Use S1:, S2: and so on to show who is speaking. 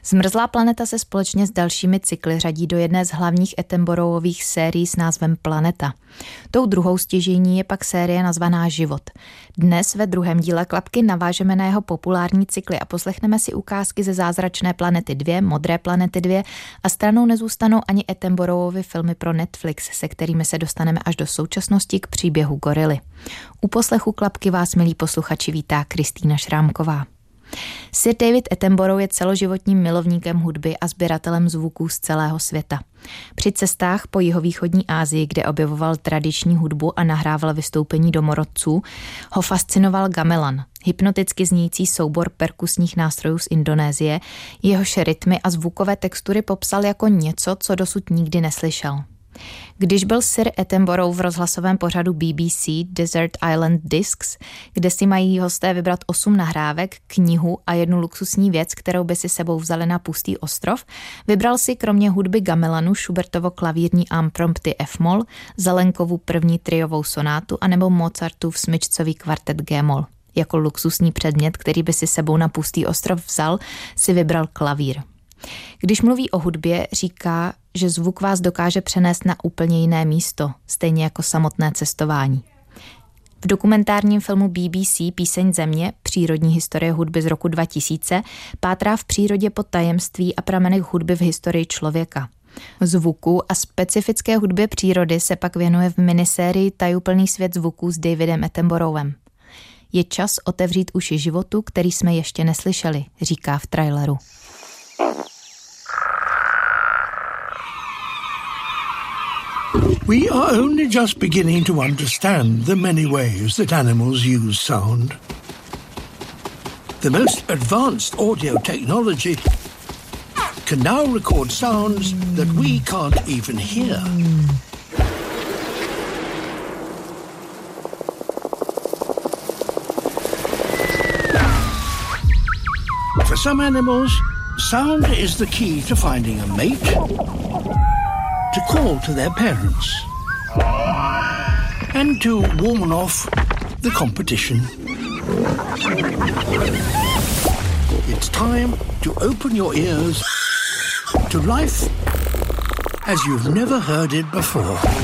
S1: Zmrzlá planeta se společně s dalšími cykly řadí do jedné z hlavních Attenboroughových sérií s názvem Planeta. Tou druhou stěžejní je pak série nazvaná Život. Dnes ve druhém díle Klapky navážeme na jeho populární cykly a poslechneme si ukázky ze Zázračné planety 2, Modré planety 2 a stranou nezůstanou ani Attenboroughovy filmy pro Netflix, se kterými se dostaneme až do současnosti k příběhu gorily. U poslechu Klapky vás, milí posluchači, vítá Kristýna Šrámková. Sir David Attenborough je celoživotním milovníkem hudby a sběratelem zvuků z celého světa. Při cestách po jihovýchodní Asii, kde objevoval tradiční hudbu a nahrával vystoupení domorodců, ho fascinoval gamelan, hypnoticky znějící soubor perkusních nástrojů z Indonésie, jehož rytmy a zvukové textury popsal jako něco, co dosud nikdy neslyšel. Když byl Sir Attenborough v rozhlasovém pořadu BBC Desert Island Discs, kde si mají hosté vybrat 8 nahrávek, knihu a jednu luxusní věc, kterou by si sebou vzali na pustý ostrov, vybral si kromě hudby gamelanu Schubertovo klavírní imprompty F-moll, Zelenkovu první triovou sonátu anebo Mozartův smyčcový kvartet G-moll. Jako luxusní předmět, který by si sebou na pustý ostrov vzal, si vybral klavír. Když mluví o hudbě, říká, že zvuk vás dokáže přenést na úplně jiné místo, stejně jako samotné cestování. V dokumentárním filmu BBC Píseň země, přírodní historie hudby z roku 2000, pátrá v přírodě po tajemství a pramenech hudby v historii člověka. Zvuku a specifické hudbě přírody se pak věnuje v minisérii Tajuplný svět zvuků s Davidem Attenboroughom. Je čas otevřít uši životu, který jsme ještě neslyšeli, říká v traileru.
S2: We are only just beginning to understand the many ways that animals use sound. The most advanced audio technology can now record sounds that we can't even hear. For some animals, sound is the key to finding a mate, to call to their parents, and to warn off the competition. It's time to open your ears to life as you've never heard it before.